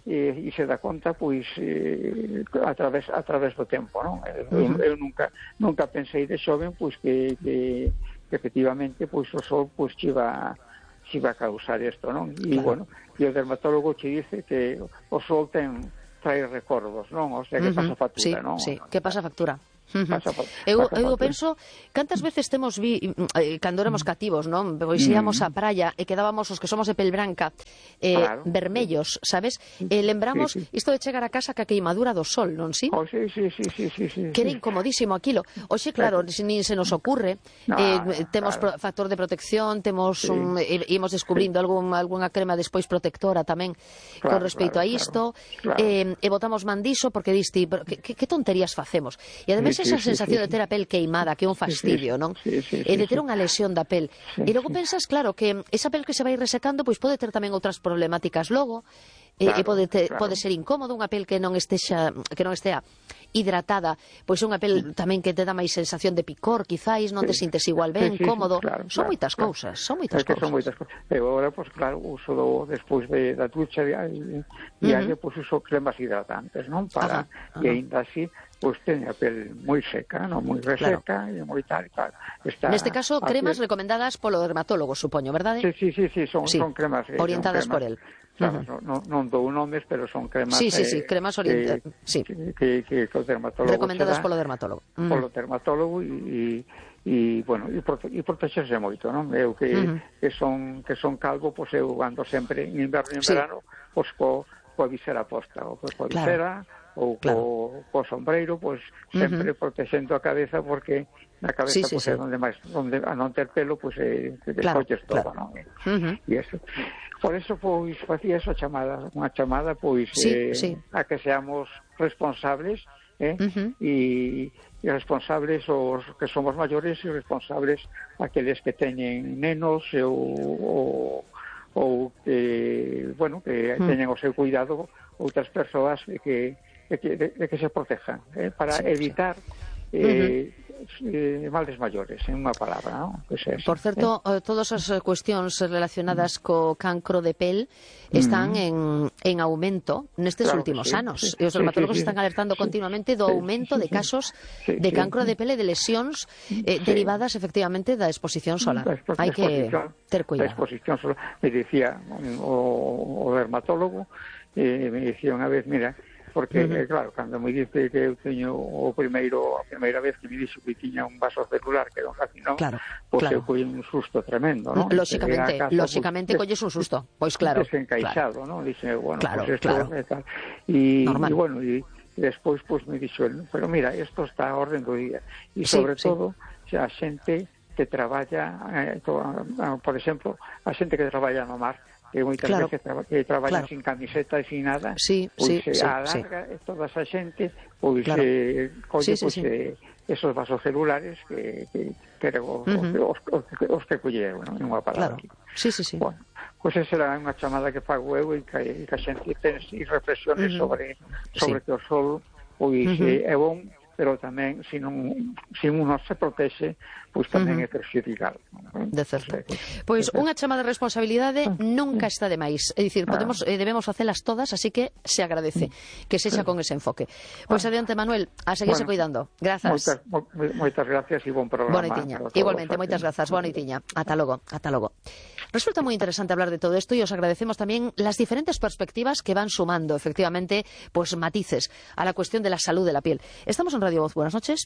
e, e se dá conta pois eh, a través a través do tempo, non? Eu, eu nunca nunca pensei de xoven pois que, que, que efectivamente pois o sol pois chiva chiva a causar isto, non? E claro. Bueno, e o dermatólogo che dice que o sol ten trae recordos, non? O sea, que uh-huh. pasa factura, sí, non? Sí, que pasa factura. Uh-huh. Pasa, eu, pasa eu penso, cantas veces temos vi, eh, cando éramos cativos, non? Pois íamos á praia e quedábamos os que somos de pel branca eh, claro. vermellos, sabes? E lembramos sí, sí. isto de chegar a casa ca queimadura do sol, non si? Oh, sí, sí, sí, sí, sí, sí, que era incomodísimo aquilo. Oxe, claro, si nin se nos ocurre, no, eh, temos claro. factor de protección, temos sí. un, e, imos descubrindo sí. algún, algunha crema despois protectora tamén claro, con respecto claro, a isto, claro, claro. Eh, e botamos mandiso porque diste, que, que, que tonterías facemos? E ademais sí, esa sí, sensación sí, sí. de ter a pel queimada, que é un fastidio, non? Sí, sí, sí, e de ter sí. unha lesión da pel. Sí, e logo sí. pensas, claro, que esa pel que se vai resecando, pois pode ter tamén outras problemáticas logo, claro, e pode, ter, claro. pode ser incómodo unha pel que non estexa, que non estea hidratada, pois é unha pel tamén que te dá máis sensación de picor, quizáis, non te sintes igual ben, sí, sí, cómodo. Sí, claro, son claro, moitas claro. cousas, son moitas é que cousas. Son moitas cousas. E agora, pois claro, uso do, despois de, da ducha diaria, uh-huh. pois uso cremas hidratantes, non? Para, uh-huh. Uh-huh. e ainda así, pois teña a pel moi seca, non? Moi reseca, claro. e moi tal e tal. Está Neste caso, cremas piel... recomendadas polo dermatólogo, supoño, verdade? Sí, sí, sí, sí son, sí. son cremas. Eh, orientadas son por cremas. él. Claro, uh-huh. non, non dou nomes, pero son cremas sí, sí, sí, eh, cremas orientadas eh, sí. que, que, que o dermatólogo recomendadas polo dermatólogo uh-huh. polo dermatólogo e, e bueno, e, prote, e protexerse moito, non? Eu que, uh-huh. que son que son calvo, pois eu ando sempre en inverno e en sí. verano, pois co, co visera posta, ou co, co visera claro. ou claro. co, co sombreiro, pois sempre uh-huh. protexendo a cabeza, porque na cabeza sí, sí, pois sí. é onde máis, onde a non ter pelo, pois é, te claro, colles todo, claro. non? Uh-huh. E eso. Por eso, pois, facía esa chamada, unha chamada, pois, sí, eh, sí. a que seamos responsables, eh, uh-huh. e, e responsables os que somos maiores e responsables aqueles que teñen nenos ou, ou, ou que, bueno, que uh-huh. teñen o seu cuidado outras persoas de que, de que, de, de que se protejan, eh, para sí, evitar sí. eh, uh-huh. Eh, males maiores, en unha palabra, non? Pues eso, por certo, eh? todas as cuestións relacionadas co cancro de pel están mm. en, en aumento nestes claro últimos sí, anos. Sí, e os dermatólogos sí, sí, están alertando sí, continuamente do aumento sí, sí, de casos sí, de cancro sí. de pel e de lesións eh, sí. derivadas efectivamente da exposición solar. Hai que ter cuidado. Da exposición solar. Me decía o, o dermatólogo, eh, me decía unha vez, mira, porque, uh-huh. eh, claro, cando me dice que eu teño o primeiro, a primeira vez que me dixo que tiña un vaso celular que non fascinó, claro, pois claro. eu collen un susto tremendo, non? Lóxicamente, lóxicamente pues, colles un susto, pois claro. Desencaixado, claro. non? Dixe, bueno, claro, pues esto claro. é tal. E, Normal. e bueno, e despois, pois, pues, me dixo, pero mira, isto está a orden do día. E sí, sobre sí. todo, xa a xente que traballa, eh, to, por exemplo, a xente que traballa no mar, que moitas claro. veces traba, que traballan claro. sin camiseta e sin nada, sí, pois sí, se sí, alarga sí. toda esa xente, pois claro. eh, colle sí, sí, pois, sí. eh, esos vasos celulares que, que, que os, uh-huh. os, os, os que colleron, non? Unha palabra. Claro. Sí, sí, sí. Bueno, pois esa era unha chamada que fago eu e que, e que a xente ten e reflexiones uh-huh. sobre sobre sí. que o sol pois uh-huh. é bon, pero tamén se non se uno se protexe, pois tamén uh-huh. é perxudicado. De certo. Pois unha chamada de responsabilidade nunca está de máis. É dicir, podemos eh, debemos facelas todas, así que se agradece que sexa con ese enfoque. Pois adiante, Manuel, a seguirse bueno, cuidando. Grazas. Moitas, moitas gracias e bon programa. Bonoitiña. Igualmente, moitas grazas. Bonoitiña. Ata logo, ata logo. Resulta moi interesante hablar de todo isto e os agradecemos tamén las diferentes perspectivas que van sumando, efectivamente, pues matices a la cuestión de la salud de la piel. Estamos en Radio Voz. Buenas noches.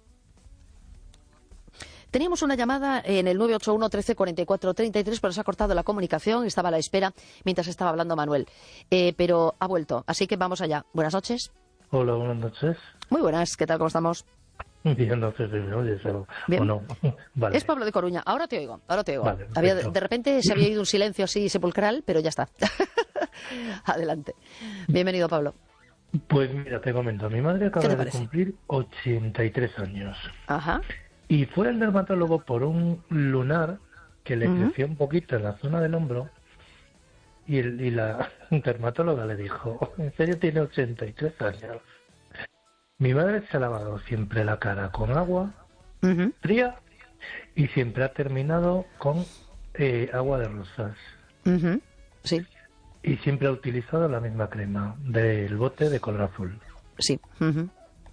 Teníamos una llamada en el nueve ocho uno, trece, cuarenta y cuatro, treinta y tres, pero se ha cortado la comunicación, estaba a la espera mientras estaba hablando Manuel. Eh, pero ha vuelto, así que vamos allá. Buenas noches. Hola, buenas noches. Muy buenas, ¿qué tal? ¿Cómo estamos? Bien, no sé si me oyes o, Bien. o no. Vale. Es Pablo de Coruña. Ahora te oigo, ahora te oigo. Vale, había, de repente se había ido un silencio así sepulcral, pero ya está. Adelante. Bienvenido, Pablo. Pues mira, te comento. Mi madre acaba de cumplir ochenta y tres años. Ajá. Y fue al dermatólogo por un lunar que le uh-huh. creció un poquito en la zona del hombro. Y, el, y la dermatóloga le dijo, ¿en serio tiene ochenta y tres años? Mi madre se ha lavado siempre la cara con agua uh-huh. fría y siempre ha terminado con eh, agua de rosas. Uh-huh. Sí. y siempre he utilizado la misma crema del bote de color azul. Sí. Uh-huh.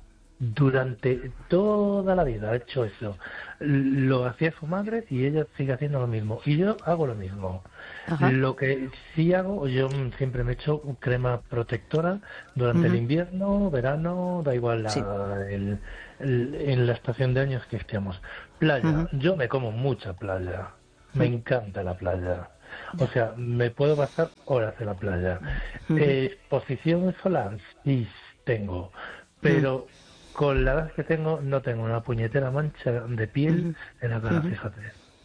Durante toda la vida ha hecho eso. Lo hacía su madre y ella sigue haciendo lo mismo. Y yo hago lo mismo. Ajá. Lo que sí hago, yo siempre me echo crema protectora durante uh-huh. el invierno, verano, da igual la, sí. el, el, en la estación de años que estemos. Playa, uh-huh. yo me como mucha playa. Me uh-huh. encanta la playa. O sea, me puedo pasar horas en la playa. Uh-huh. Eh, exposición solar, sí tengo. Pero... Uh-huh. Con la edad que tengo, no tengo una puñetera mancha de piel uh-huh. en la cara, uh-huh. fíjate.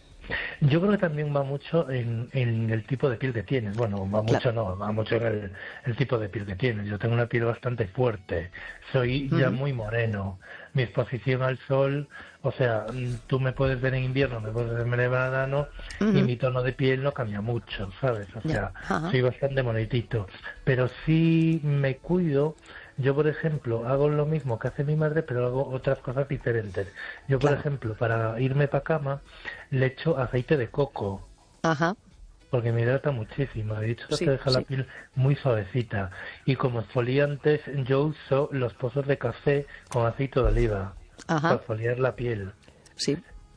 Yo creo que también va mucho en, en el tipo de piel que tienes. Bueno, va mucho claro. no, va mucho en el, el tipo de piel que tienes. Yo tengo una piel bastante fuerte, soy uh-huh. ya muy moreno. Mi exposición al sol, o sea, tú me puedes ver en invierno, me puedes ver en verano uh-huh. y mi tono de piel no cambia mucho, ¿sabes? O sea, uh-huh. soy bastante moretito. Pero sí me cuido. Yo, por ejemplo, hago lo mismo que hace mi madre, pero hago otras cosas diferentes. Yo, por claro. ejemplo, para irme para cama, le echo aceite de coco. Ajá. Porque me hidrata muchísimo. De hecho, sí, te deja sí. la piel muy suavecita. Y como exfoliantes, yo uso los pozos de café con aceite de oliva. Ajá. Para exfoliar la piel. Sí.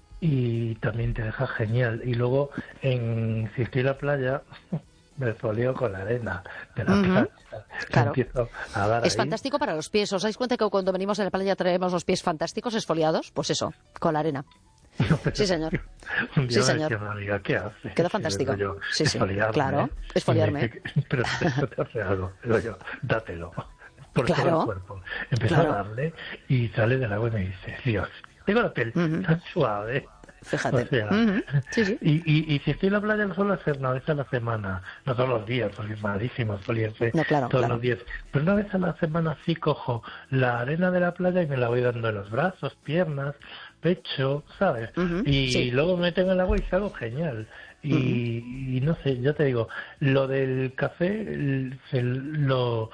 Y también te deja genial. Y luego, en, si estoy en la playa... me exfolio con la arena de la uh-huh. playa. Claro. A dar es ahí. Fantástico para los pies. ¿Os dais cuenta que cuando venimos a la playa traemos los pies fantásticos, esfoliados? Pues eso, con la arena. No, sí, señor. Un día sí, señor. Me decía una amiga, ¿qué hace? Queda fantástico. Yo, sí, sí. Claro, esfoliarme. Dice, pero eso te hace algo. Digo yo, dátelo. Por claro. todo el cuerpo. Empiezo claro. a darle y sale del agua y me dice, Dios, tengo la piel uh-huh. tan suave. Fíjate. O sea, uh-huh. sí, sí. Y, y, y si estoy en la playa lo suelo hacer una vez a la semana, no todos los días, porque es malísimo exfoliarse no, claro, todos claro. los días. Pero una vez a la semana sí cojo la arena de la playa y me la voy dando en los brazos, piernas, pecho, ¿sabes? Uh-huh. Y sí. luego me meto en el agua y salgo genial. Y, uh-huh. y no sé, yo te digo, lo del café se, lo,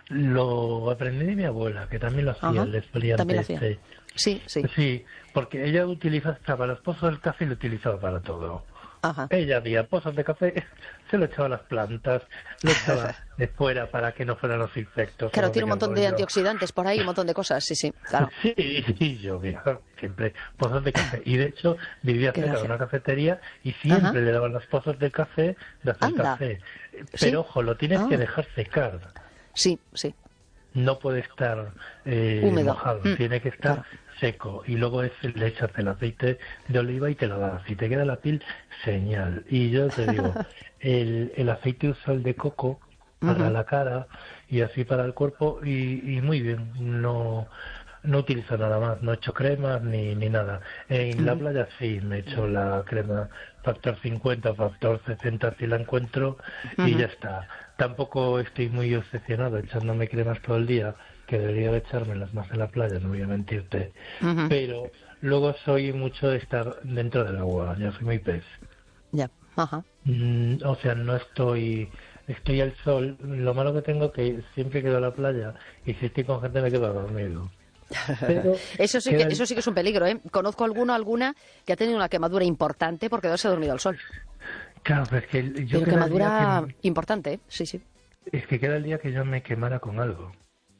lo aprendí de mi abuela, que también lo hacía, uh-huh. el exfoliante. También lo hacía. Este. Sí, sí. Sí, porque ella utiliza para los pozos del café y lo utilizaba para todo. Ajá. Ella había pozos de café, se lo echaba a las plantas, lo echaba de fuera para que no fueran los insectos. Claro, tiene un montón de antioxidantes por ahí, un montón de cosas, sí, sí, claro. Sí, sí, yo mira, siempre pozos de café. Y de hecho vivía cerca de una cafetería y siempre Ajá. le daban los pozos de café de hacer Anda. café. Pero ¿Sí? ojo, lo tienes ah. que dejar secar. Sí, sí. No puede estar eh, húmedo, mojado, mm. tiene que estar claro. seco. Y luego es, le echas el aceite de oliva y te lo das. Si te queda la piel, señal. Y yo te digo, el, el aceite usual de coco para uh-huh. la cara y así para el cuerpo y, y muy bien. No no utilizo nada más, no he hecho cremas ni, ni nada. En uh-huh. la playa sí, me he hecho la crema factor cincuenta, factor sesenta si la encuentro uh-huh. y ya está. Tampoco estoy muy obsesionado echándome cremas todo el día, que debería de echármelas más en la playa, no voy a mentirte. Uh-huh. Pero luego soy mucho de estar dentro del agua, ya soy muy pez. Ya, ajá. Mm, o sea, no estoy... Estoy al sol. Lo malo que tengo es que siempre quedo a la playa y si estoy con gente me quedo dormido. Pero eso, sí que, eso sí que es un peligro, ¿eh? Conozco alguno, alguna que ha tenido una quemadura importante por quedarse dormido al sol. Claro, pero es que yo... Pero quemadura que, importante, ¿eh? Sí, sí. Es que queda el día que yo me quemara con algo.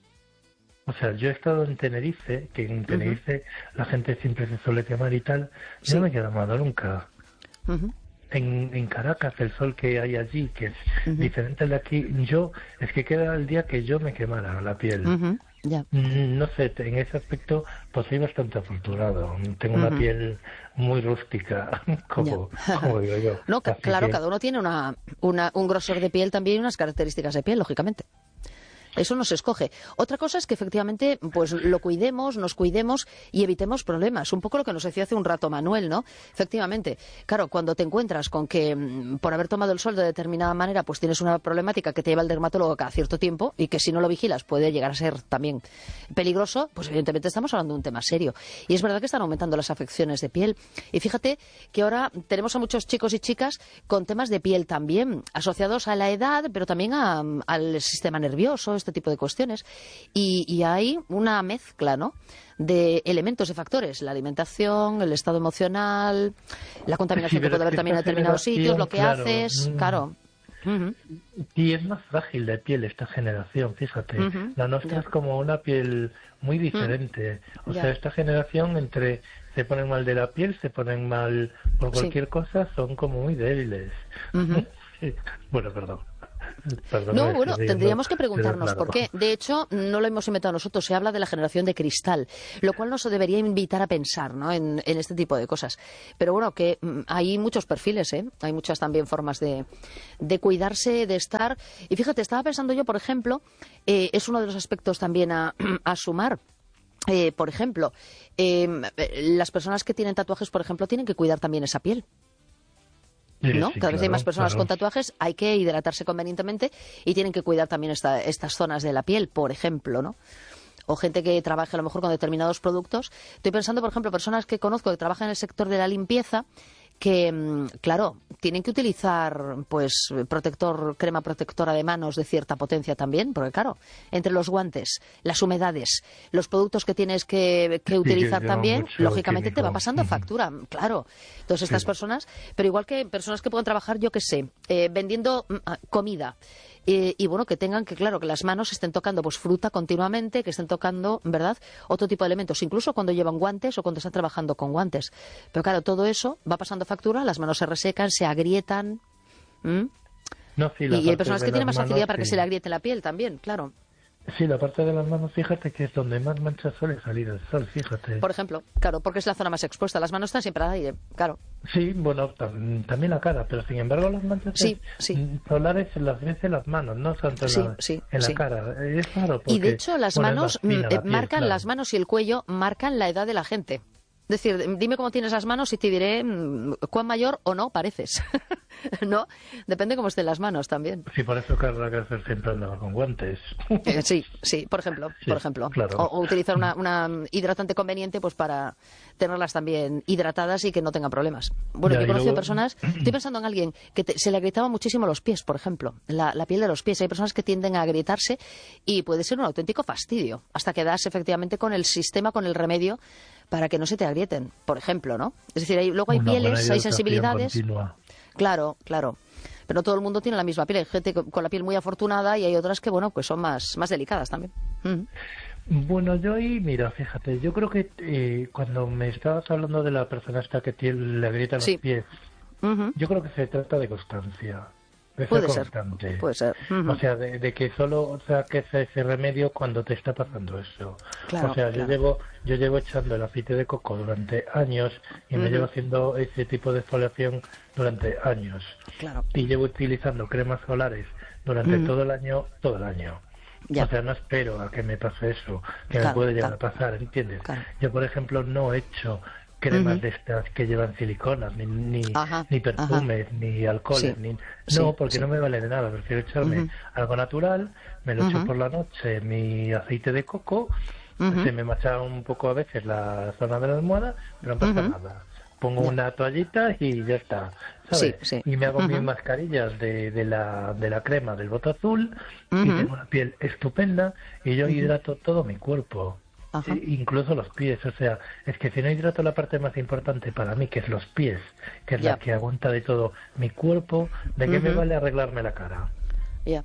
O sea, yo he estado en Tenerife, que en Tenerife uh-huh. la gente siempre se suele quemar y tal. Sí. Yo no me he quemado nunca. Uh-huh. En, en Caracas, el sol que hay allí, que es uh-huh. diferente al de aquí, yo, es que queda el día que yo me quemara la piel. Uh-huh. Yeah. No sé, en ese aspecto pues soy bastante afortunado. Tengo uh-huh. una piel muy rústica, como, yeah. como digo yo. No, Así claro, que... cada uno tiene una, una, un grosor de piel también y unas características de piel, lógicamente. Eso no se escoge. Otra cosa es que efectivamente pues lo cuidemos, nos cuidemos y evitemos problemas. Un poco lo que nos decía hace un rato Manuel, ¿no? Efectivamente, claro, cuando te encuentras con que por haber tomado el sol de determinada manera pues tienes una problemática que te lleva al dermatólogo cada cierto tiempo y que si no lo vigilas puede llegar a ser también peligroso, pues evidentemente estamos hablando de un tema serio. Y es verdad que están aumentando las afecciones de piel. Y fíjate que ahora tenemos a muchos chicos y chicas con temas de piel también, asociados a la edad, pero también a, al sistema nervioso, este tipo de cuestiones, y, y hay una mezcla, ¿no?, de elementos y factores, la alimentación, el estado emocional, la contaminación sí, que puede haber también en determinados sitios, lo que claro, haces, mm, claro. Uh-huh. Y es más frágil de piel esta generación, fíjate. Uh-huh. La nuestra yeah. es como una piel muy diferente. Uh-huh. O yeah. sea, esta generación entre se ponen mal de la piel, se ponen mal por cualquier sí. cosa, son como muy débiles. Uh-huh. sí. Bueno, perdón. Perdón, no, bueno, tendríamos que preguntarnos por qué. De hecho, no lo hemos inventado nosotros, se habla de la generación de cristal, lo cual nos debería invitar a pensar, ¿no?, en, en este tipo de cosas. Pero bueno, que hay muchos perfiles, ¿eh? Hay muchas también formas de, de cuidarse, de estar. Y fíjate, estaba pensando yo, por ejemplo, eh, es uno de los aspectos también a, a sumar. Eh, por ejemplo, eh, las personas que tienen tatuajes, por ejemplo, tienen que cuidar también esa piel. ¿No? Sí, Cada vez claro, hay más personas claro. con tatuajes, hay que hidratarse convenientemente y tienen que cuidar también esta, estas zonas de la piel, por ejemplo, ¿no? O gente que trabaje a lo mejor con determinados productos. Estoy pensando, por ejemplo, personas que conozco que trabajan en el sector de la limpieza, que, claro, tienen que utilizar pues protector, crema protectora de manos de cierta potencia también, porque claro, entre los guantes, las humedades, los productos que tienes que, que utilizar sí, también, lógicamente químico. Te va pasando factura, claro. Entonces estas sí. personas, pero igual que personas que puedan trabajar, yo qué sé, eh, vendiendo comida, Eh, y bueno, que tengan que, claro, que las manos estén tocando pues fruta continuamente, que estén tocando, ¿verdad?, otro tipo de elementos, incluso cuando llevan guantes o cuando están trabajando con guantes. Pero claro, todo eso va pasando factura, las manos se resecan, se agrietan. ¿Mm? No, sí, y hay personas que tienen más facilidad manos, para que sí. se le agriete la piel también, claro. Sí, la parte de las manos, fíjate que es donde más manchas suele salir el sol, fíjate. Por ejemplo, claro, porque es la zona más expuesta. Las manos están siempre al aire, claro. Sí, bueno, tam también la cara, pero sin embargo las manchas sí, sí. solares las ves en las manos, no tanto sí, en, la, sí, en la sí. cara. Es claro, porque, y de hecho las bueno, manos fina, eh, la piel, marcan, claro. las manos y el cuello marcan la edad de la gente. Es decir, dime cómo tienes las manos y te diré mmm, cuán mayor o no pareces. ¿No? Depende cómo estén las manos también. Sí, por eso Carla Cáceres siempre andaba con guantes. Eh, sí, sí, por ejemplo. Sí, por ejemplo. Claro. O, o utilizar una, una hidratante conveniente pues para tenerlas también hidratadas y que no tengan problemas. Bueno, ya, yo he conocido luego... personas, estoy pensando en alguien que te, se le agrietaban muchísimo los pies, por ejemplo, la, la piel de los pies. Hay personas que tienden a agrietarse y puede ser un auténtico fastidio, hasta que das efectivamente con el sistema, con el remedio, para que no se te agrieten, por ejemplo, ¿no? Es decir, hay, luego hay Una pieles, hay sensibilidades. Continua. Claro, claro. Pero no todo el mundo tiene la misma piel. Hay gente con la piel muy afortunada y hay otras que, bueno, pues son más, más delicadas también. Mm. Bueno, yo ahí, mira, fíjate, yo creo que eh, cuando me estabas hablando de la persona esta que tiene, le agrieta los sí. pies, uh-huh. yo creo que se trata de constancia. De puede ser ser, puede ser. Uh-huh. O sea, de, de que solo o sea, que ese, ese remedio cuando te está pasando eso. Claro, o sea, claro. yo llevo yo llevo echando el aceite de coco durante años y uh-huh. me llevo haciendo ese tipo de exfoliación durante años. Claro. Y llevo utilizando cremas solares durante uh-huh. todo el año, todo el año. Ya. O sea, no espero a que me pase eso, que claro, me puede llegar claro. a pasar, ¿entiendes? Claro. Yo, por ejemplo, no he hecho cremas uh-huh. de estas que llevan siliconas, ni ni, ajá, ni perfumes, ajá. ni alcoholes, sí, ni... sí, no, porque sí. no me vale de nada, prefiero echarme uh-huh. algo natural, me lo uh-huh. echo por la noche, mi aceite de coco, uh-huh. se me macha un poco a veces la zona de la almohada, pero no pasa uh-huh. nada. Pongo ya. una toallita y ya está, ¿sabes? Sí, sí. Y me hago uh-huh. mis mascarillas de, de, la, de la crema del bote azul uh-huh. y tengo una piel estupenda y yo uh-huh. hidrato todo mi cuerpo. Ajá. Incluso los pies, o sea, es que si no hidrato la parte más importante para mí, que es los pies, que es ya. la que aguanta de todo mi cuerpo, ¿de qué uh-huh. me vale arreglarme la cara? Ya.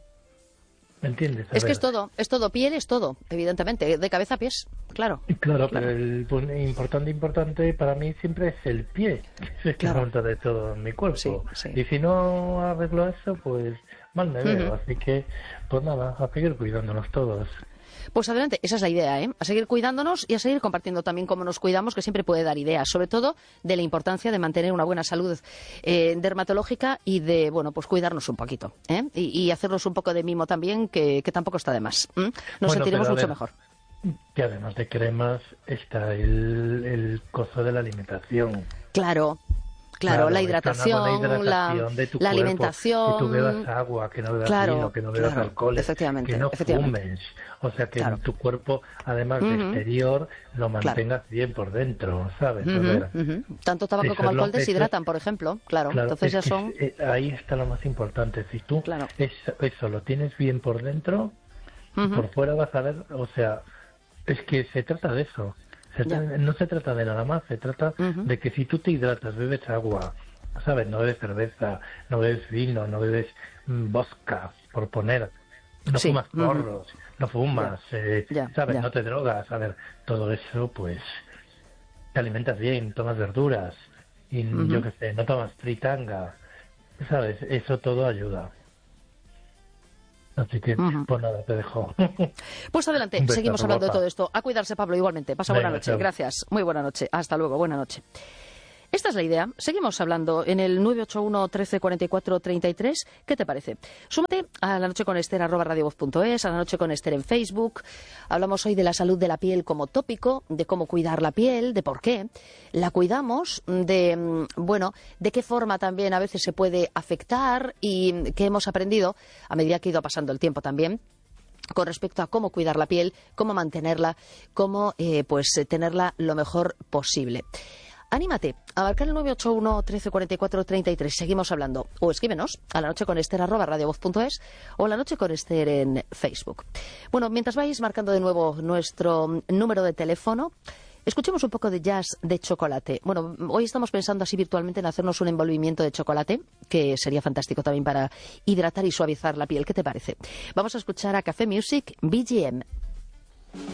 ¿Me entiendes? A es ver. que es todo, es todo, piel es todo, evidentemente, de cabeza a pies, claro. Claro, claro. pero el pues, importante, importante para mí siempre es el pie, es que claro. aguanta de todo mi cuerpo. Sí, sí. Y si no arreglo eso, pues mal me veo, uh-huh. así que, pues nada, a seguir cuidándonos todos. Pues adelante, esa es la idea, ¿eh? A seguir cuidándonos y a seguir compartiendo también cómo nos cuidamos, que siempre puede dar ideas, sobre todo de la importancia de mantener una buena salud eh, dermatológica y de, bueno, pues cuidarnos un poquito, ¿eh? Y, y hacernos un poco de mimo también, que, que tampoco está de más. ¿eh? Nos bueno, sentiremos mucho ver, mejor. Que además de cremas está el, el costo de la alimentación. Claro. Claro, claro, la hidratación, hidratación la, de tu la cuerpo, alimentación. Que tú bebas agua, que no bebas claro, vino, que no bebas claro, alcohol, efectivamente, que no efectivamente. fumes. O sea, que claro. tu cuerpo, además uh-huh. de exterior, lo mantengas claro. bien por dentro, ¿sabes? Uh-huh, ver, uh-huh. Tanto tabaco eso como alcohol lo, deshidratan, eso, por ejemplo. Claro, claro entonces ya que son... Es, eh, ahí está lo más importante. Si tú claro. eso, eso lo tienes bien por dentro, uh-huh. por fuera vas a ver, o sea, es que se trata de eso. Se trata, no se trata de nada más, se trata uh-huh. de que si tú te hidratas, bebes agua, ¿sabes? No bebes cerveza, no bebes vino, no bebes mm, vodka, por poner, no sí. fumas porros, uh-huh. no fumas, ya, eh, ya, ¿sabes? Ya. No te drogas, a ver, todo eso, pues, te alimentas bien, tomas verduras, y uh-huh. yo qué sé, no tomas fritanga, ¿sabes? Eso todo ayuda. Así que, uh-huh. pues nada, te dejo. Pues adelante, seguimos hablando de todo esto. A cuidarse, Pablo, igualmente. Pasa Venga, buena noche. Chao. Gracias. Muy buena noche. Hasta luego. Buena noche. Esta es la idea. Seguimos hablando en el nueve ocho uno, trece, cuarenta y cuatro, treinta y tres. ¿Qué te parece? Súmate a La Noche con Ester, arroba radiovoz punto es, a La Noche con Ester en Facebook. Hablamos hoy de la salud de la piel como tópico, de cómo cuidar la piel, de por qué la cuidamos, de, bueno, de qué forma también a veces se puede afectar y qué hemos aprendido a medida que ha ido pasando el tiempo también, con respecto a cómo cuidar la piel, cómo mantenerla, cómo eh, pues tenerla lo mejor posible. Anímate a marcar el nueve ocho uno, trece, cuarenta y cuatro, treinta y tres. Seguimos hablando. O escríbenos a la noche con Ester arroba radiovoz punto es o la noche con Ester en Facebook. Bueno, mientras vais marcando de nuevo nuestro número de teléfono, escuchemos un poco de jazz de chocolate. Bueno, hoy estamos pensando así virtualmente en hacernos un envolvimiento de chocolate, que sería fantástico también para hidratar y suavizar la piel. ¿Qué te parece? Vamos a escuchar a Café Music B G M.